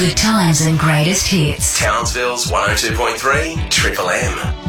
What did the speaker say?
Good times and greatest hits. Townsville's 102.3 Triple M.